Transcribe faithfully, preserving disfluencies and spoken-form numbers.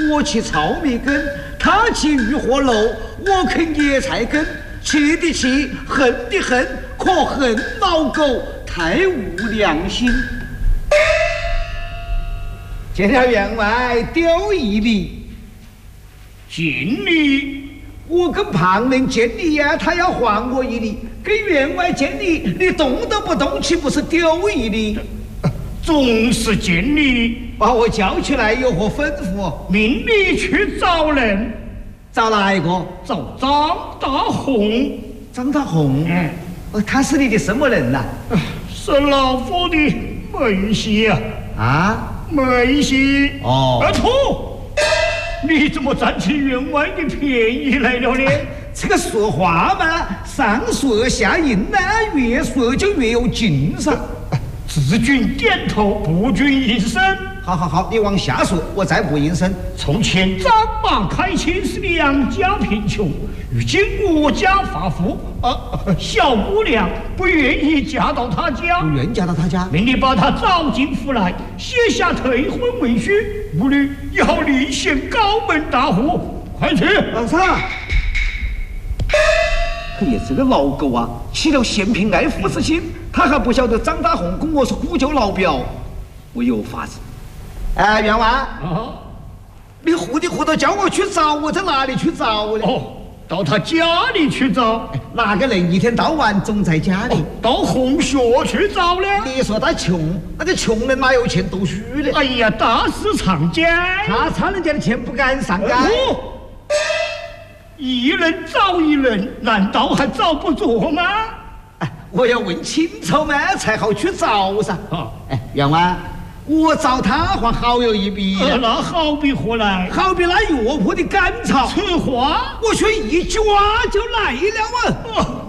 我去糙米根，他去渔火楼，我啃野菜根。气的气，恨的恨，可恨老狗太无良心。见了员外丢一礼， 敬礼。 我跟旁人见礼呀、啊，他要还我一礼；跟员外见礼，你动都不动，岂不是丢一礼？ 总是见礼。 把我叫起来有何吩咐？ 命你去找人。 找哪一个？ 找张大红。 张大红？ 嗯， 哦，他是你的什么人呐、 啊？是老夫的妹婿啊！ 啊， 妹婿。 哦。 阿土，你怎么占起员外的便宜来了呢？ 这个说话嘛，上说下应呢，越说就越有劲噻。 只君点头，不君应声。 好好好，你往下说，我再不应声。 从前张马开清是两家贫穷，如今我家发富，啊，小姑娘不愿意嫁到他家， 不愿嫁到他家， 命你把她找进府来，写下退婚文书，无虑要立显高门大户。快去！ 老三。哎呀，这个老狗啊，起了嫌贫爱富之心，他还不晓得张大红跟我是呼救老表，我有法子。哎，员外， 啊， 你呼的呼的叫我去找，我在哪里去找呢？ 哦，到他家里去找。 哪个人一天到晚总在家里？ 哦、到红学去找呢？ 你说他穷，那个穷人哪有钱读书呢？ 哎呀，大师长街， 他差人家的钱不敢上街。 哦，一人找一人，难道还找不着吗？ 哎，我要问清楚嘛，才好去找噻。 啊， 哎，员外，我找他还好有一比、 呃，那好比何来？ 好比那药铺的赶草， 此话我却一抓就来了啊！ 哦